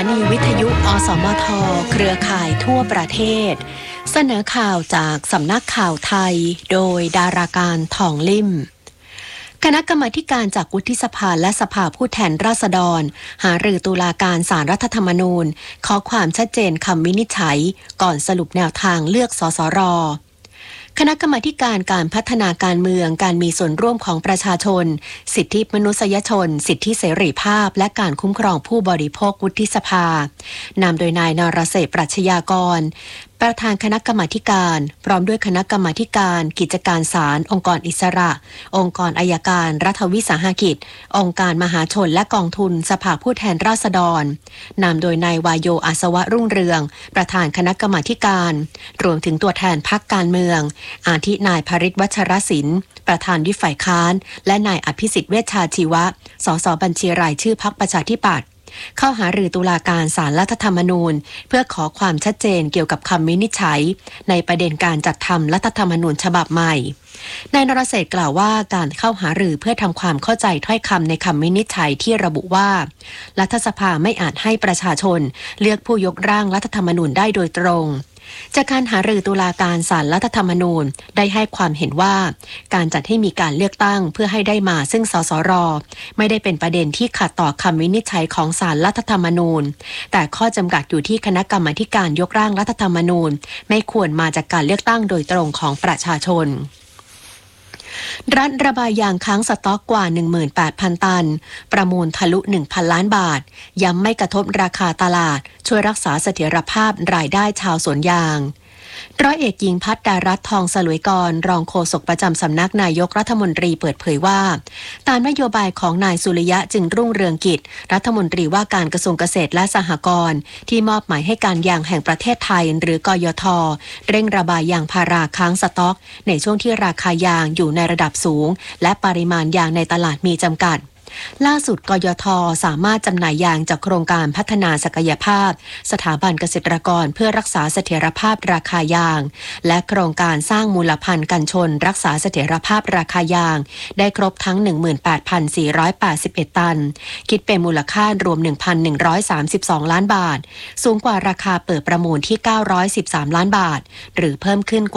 นีวิทยุอสมทเครือข่ายทั่วประเทศเสนอข่าวจากสำนักข่าวไทยโดยดาราการทองลิ่มคณะกรรมาการจากวุฒิสภาและสภาผู้แทนราษฎรหารือตุลาการศาลรัฐธรรมนูญขอความชัดเจนคำวินิจฉัยก่อนสรุปแนวทางเลือกสสร.คณะกรรมาการพัฒนาการเมืองการมีส่วนร่วมของประชาชนสิทธิมนุษยชนสิทธิเสรีภาพและการคุ้มครองผู้บริโภควุฒิสภานำโดยนายนรเศรษฐ์ปรัชญากรประธานคณะกรรมาการพร้อมด้วยคณะกรรมาการกิจการศาลองค์กรอิสระองค์กรอัยการรัฐวิสาหกิจองค์การมหาชนและกองทุนสภาผู้แทนราษฎรนำโดยนายวายโยอาสวะรุ่งเรืองประธานคณะกรรมาการรวมถึงตัวแทนพรรคการเมืองอาทินายภริษฐ์วัชรศิลป์ประธานวิปฝ่ายค้านและนายอภิสิทธิ์เวชชาชีวะสสบัญชีรายชื่อพรรคประชาธิปัตย์เข้าหารือตุลาการศาลรัฐธรรมนูญเพื่อขอความชัดเจนเกี่ยวกับคำวินิจฉัยในประเด็นการจัดทำรัฐธรรมนูญฉบับใหม่นายนรเศรษฐ์กล่าวว่าการเข้าหารือเพื่อทำความเข้าใจถ้อยคำในคำวินิจฉัยที่ระบุว่ารัฐสภาไม่อาจให้ประชาชนเลือกผู้ยกร่างรัฐธรรมนูญได้โดยตรงจากการหารือตุลาการศาลรัฐธรรมนูญได้ให้ความเห็นว่าการจัดให้มีการเลือกตั้งเพื่อให้ได้มาซึ่งสสร.ไม่ได้เป็นประเด็นที่ขัดต่อคำวินิจฉัยของศาลรัฐธรรมนูญแต่ข้อจำกัดอยู่ที่คณะกรรมาการยกร่างรัฐธรรมนูญไม่ควรมาจากการเลือกตั้งโดยตรงของประชาชนรัฐระบายยางค้างสต็อกกว่า 18,000 ตันประมูลทะลุ 1,000 ล้านบาทย้ำไม่กระทบราคาตลาดช่วยรักษาเสถียรภาพรายได้ชาวสวนยางร้อยเอกหญิงพัฒน์ดารัตน์ทองสลวยกรรองโฆษกประจำสำนักนายกรัฐมนตรีเปิดเผยว่าตามนโยบายของนายสุริยะจึงรุ่งเรืองกิจรัฐมนตรีว่าการกระทรวงเกษตรและสหกรณ์ที่มอบหมายให้การยางแห่งประเทศไทยหรือกยท.เร่งระบายยางพาราค้างสต็อกในช่วงที่ราคายางอยู่ในระดับสูงและปริมาณยางในตลาดมีจำกัดล่าสุดกยท.สามารถจำหน่ายยางจากโครงการพัฒนาศักยภาพสถาบันเกษตรกรเพื่อรักษาเสถียรภาพราคายางและโครงการสร้างมูลพันธุ์กันชนรักษาเสถียรภาพราคายางได้ครบทั้ง 18,481 ตันคิดเป็นมูลค่ารวม 1,132 ล้านบาทสูงกว่าราคาเปิดประมูลที่913ล้านบาทหรือเพิ่มขึ้นกว่า